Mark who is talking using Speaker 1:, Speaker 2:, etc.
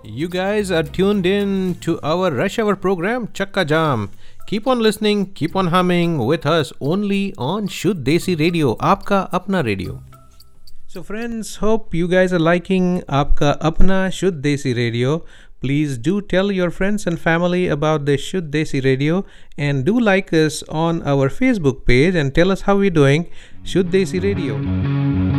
Speaker 1: You guys are tuned in to our rush hour program Chakka Jam. Keep on listening, keep on humming with us only on Shuddh Desi Radio, आपका अपना radio. So friends, hope you guys are liking आपका अपना Shuddh Desi Radio. Please do tell your friends and family about the Shuddh Desi Radio and do like us on our Facebook page and tell us how we're doing. Shuddh Desi Radio.